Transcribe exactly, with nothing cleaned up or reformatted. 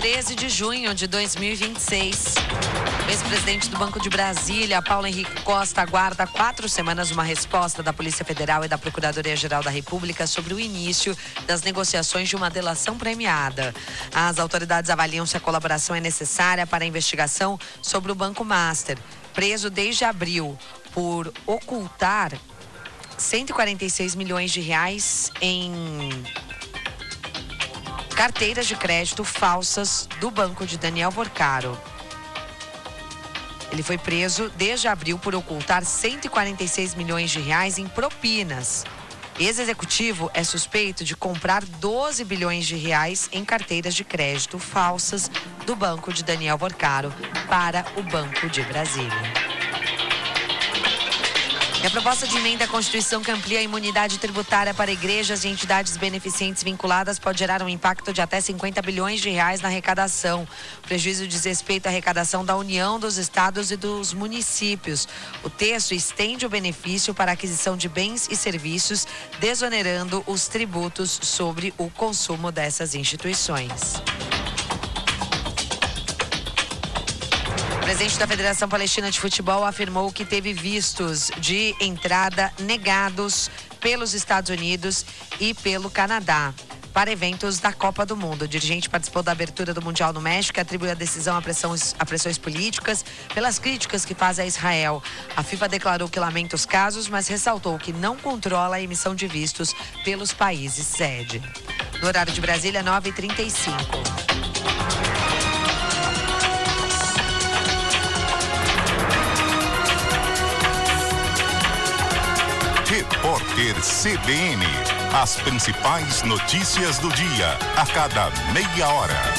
treze de junho de dois mil e vinte e seis. O ex-presidente do Banco de Brasília, Paulo Henrique Costa, aguarda há quatro semanas uma resposta da Polícia Federal e da Procuradoria-Geral da República sobre o início das negociações de uma delação premiada. As autoridades avaliam se a colaboração é necessária para a investigação sobre o Banco Master, preso desde abril por ocultar cento e quarenta e seis milhões de reais em carteiras de crédito falsas do banco de Daniel Vorcaro. Ele foi preso desde abril por ocultar cento e quarenta e seis milhões de reais em propinas. Ex-executivo é suspeito de comprar doze bilhões de reais em carteiras de crédito falsas do banco de Daniel Vorcaro para o Banco de Brasília. E a proposta de emenda à Constituição que amplia a imunidade tributária para igrejas e entidades beneficentes vinculadas pode gerar um impacto de até cinquenta bilhões de reais na arrecadação. O prejuízo diz respeito à arrecadação da União, dos estados e dos municípios. O texto estende o benefício para a aquisição de bens e serviços, desonerando os tributos sobre o consumo dessas instituições. O presidente da Federação Palestina de Futebol afirmou que teve vistos de entrada negados pelos Estados Unidos e pelo Canadá para eventos da Copa do Mundo. O dirigente participou da abertura do Mundial no México e atribuiu a decisão a pressões, a pressões políticas pelas críticas que faz a Israel. A FIFA declarou que lamenta os casos, mas ressaltou que não controla a emissão de vistos pelos países sede. No horário de Brasília, nove e trinta e cinco. Repórter C B N. As principais notícias do dia, a cada meia hora.